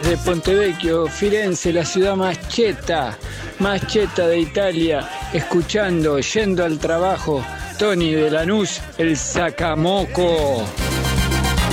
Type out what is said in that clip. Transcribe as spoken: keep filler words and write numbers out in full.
desde Pontevecchio, Firenze, la ciudad más cheta, más cheta de Italia, escuchando, yendo al trabajo, Tony de Lanús, el Sacamoco.